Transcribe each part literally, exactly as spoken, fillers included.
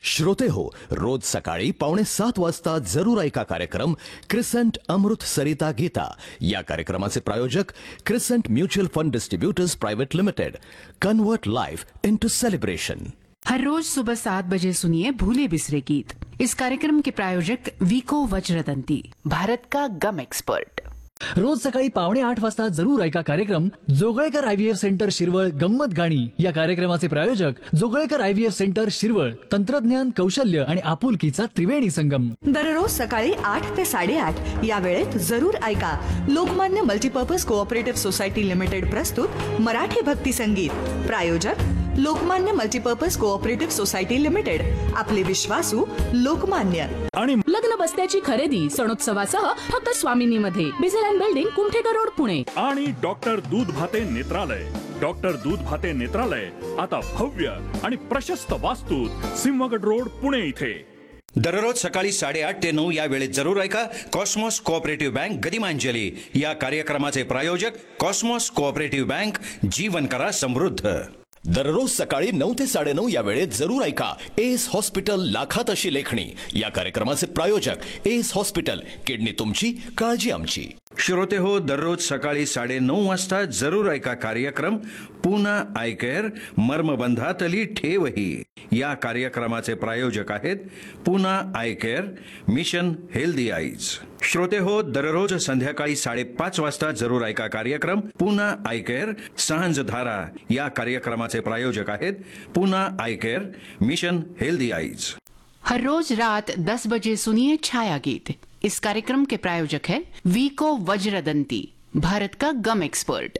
श्रोते हो, रोज सकाळी पावणे सात वाजता जरूर ऐका कार्यक्रम क्रिसेंट अमृत सरिता गीता. या कार्यक्रमाचे प्रायोजक crescent mutual fund distributors private limited. Convert life into celebration. हर रोज सुबह सात बजे सुनिए भूले बिसरे गीत. इस कार्यक्रम के प्रायोजक वीको वज्रदंती, भारत का गम एक्सपर्ट. रोज सकाळी पावणे आठ वाजता जरूर ऐका कार्यक्रम जोगळेकर आयव्हीएफ सेंटर शिरवळ गंमत गाणी. या कार्यक्रमाचे प्रायोजक जोगळेकर आयव्हीएफ सेंटर शिरवळ. तंत्रज्ञान, कौशल्य आणि आपुलकीचा त्रिवेणी संगम. दररोज सकाळी आठ ते साडेआठ या वेळेत जरूर ऐका Lokmanya multipurpose cooperative society limited प्रस्तुत मराठी भक्ती संगीत. प्रायोजक Lokmanya multipurpose cooperative society limited. आपले विश्वासू लोकमान्य. आणि लग्न बस्त्याची खरेदी सणोत्सवासह फक्त स्वामिनीमध्ये, बिझेलँड बिल्डिंग, कुमठेकर रोड, पुणे. आणि डॉक्टर दूध भाते नेत्रालय. डॉक्टर दूध भाते नेत्रालय आता भव्य आणि प्रशस्त वास्तूत सिंहगड रोड, पुणे इथे. दररोज सकाळी साडेआठ ते नऊ या वेळेत जरूर ऐका कॉस्मॉस कोऑपरेटिव्ह बँक गदिमांजली. या कार्यक्रमाचे प्रायोजक कॉस्मॉस कोऑपरेटिव्ह बँक. जीवन करा समृद्ध. दररोज सकाळी नऊ ते साडेनऊ या वेळेत जरूर ऐका एस हॉस्पिटल लाखात अशी लेखणी. या कार्यक्रमाचे प्रायोजक एस हॉस्पिटल. किडनी तुमची, काळजी आमची. श्रोते हो, दररोज सकाळी साडेनऊ वाजता जरूर ऐका कार्यक्रम पूना आय केअर मर्मबंधातली ठेवही. या कार्यक्रमाचे प्रायोजक आहेत Poona I care, mission healthy eyes. श्रोते हो, दररोज संध्याकाळी साडेपाच वाजता जरूर ऐका कार्यक्रम पूना आय केअर सांझधारा. या कार्यक्रमाचे प्रायोजक आहेत Poona I care, mission healthy eyes. हर रोज रात दस बजे सुनिए छाया गीत. इस कार्यक्रम के प्रायोजक है वीको वज्रदंती, भारत का गम एक्सपर्ट.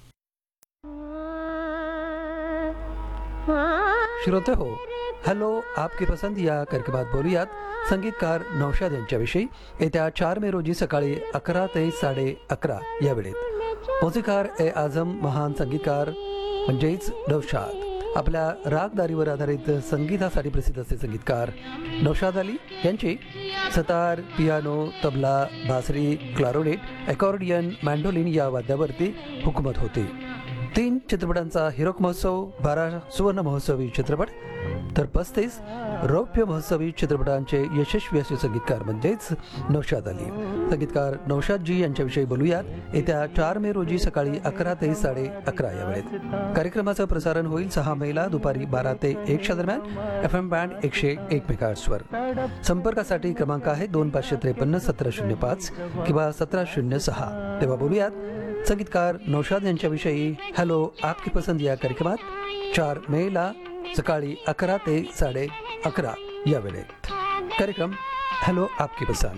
श्रोते हो, हॅलो आपकी पसंद या कार्यक्रमात बोलूयात संगीतकार नौशाद यांच्याविषयी. येत्या चार मे रोजी सकाळी अकरा ते साडे अकरा या वेळेत मौसीकार ए आझम, महान संगीतकार म्हणजेच नौशाद. आपल्या रागदारीवर आधारित संगीतासाठी प्रसिद्ध असे संगीतकार नौशाद अली यांची सतार, पियानो, तबला, बासरी, क्लारोनेट, अकॉर्डियन, मँडोलिन या वाद्यावरती हुकूमत होती. तीन चित्रपटांचा हिरोक महोत्सव, बारा सुवर्ण महोत्सवी चित्रपट, तर पस्तीस रौप्य महोत्सवी चित्रपटांचे यशस्वी असे संगीतकार म्हणजेच नौशाद अली. संगीतकार नौशादजी यांच्याविषयी बोलूयात येत्या चार मे रोजी सकाळी अकरा ते साडे अकरा या वेळेत. कार्यक्रमाचं प्रसारण होईल सहा मेला दुपारी बारा ते एकच्या दरम्यान एफ एम बँड एकशे एक मेगाहर्ट्झवर. संपर्कासाठी क्रमांक आहे दोन पाचशे त्रेपन्न सतरा शून्य पाच किंवा सतरा शून्य सहा. तेव्हा बोलूयात संगीतकार नौशाद यांच्याविषयी हॅलो आपकी पसंद या कार्यक्रमात चार मेला सकाळी अकरा ते साडे अकरा या वेळेत. कार्यक्रम हॅलो आपकी पसंद.